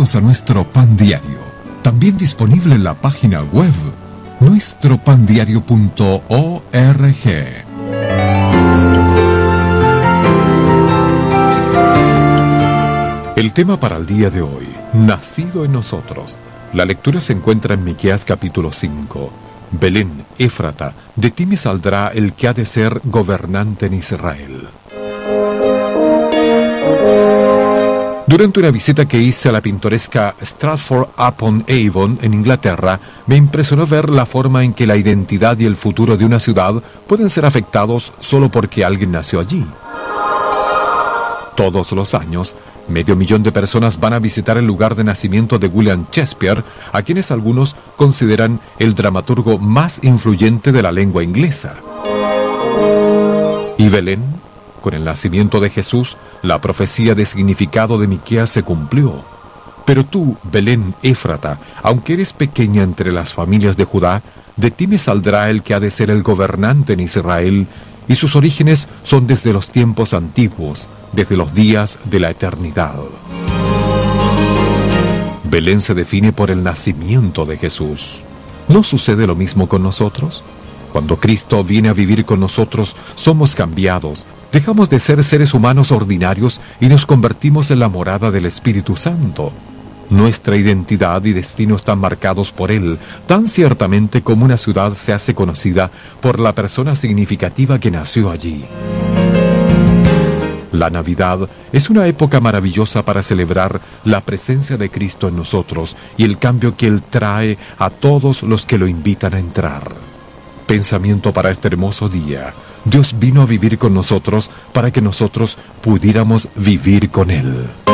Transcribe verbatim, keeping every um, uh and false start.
Bienvenidos a nuestro Pan Diario, también disponible en la página web nuestro pan diario punto org. El tema para el día de hoy, nacido en nosotros. La lectura se encuentra en Miqueas capítulo cinco. Belén, Éfrata, de ti me saldrá el que ha de ser gobernante en Israel. Durante una visita que hice a la pintoresca Stratford-upon-Avon en Inglaterra, me impresionó ver la forma en que la identidad y el futuro de una ciudad pueden ser afectados solo porque alguien nació allí. Todos los años, medio millón de personas van a visitar el lugar de nacimiento de William Shakespeare, a quienes algunos consideran el dramaturgo más influyente de la lengua inglesa. Y Belén, con el nacimiento de Jesús, la profecía de significado de Miqueas se cumplió. Pero tú, Belén Éfrata, aunque eres pequeña entre las familias de Judá, de ti me saldrá el que ha de ser el gobernante en Israel, y sus orígenes son desde los tiempos antiguos, desde los días de la eternidad. Belén se define por el nacimiento de Jesús. ¿No sucede lo mismo con nosotros? Cuando Cristo viene a vivir con nosotros, somos cambiados, dejamos de ser seres humanos ordinarios y nos convertimos en la morada del Espíritu Santo. Nuestra identidad y destino están marcados por Él, tan ciertamente como una ciudad se hace conocida por la persona significativa que nació allí. La Navidad es una época maravillosa para celebrar la presencia de Cristo en nosotros y el cambio que Él trae a todos los que lo invitan a entrar. Pensamiento para este hermoso día. Dios vino a vivir con nosotros para que nosotros pudiéramos vivir con Él.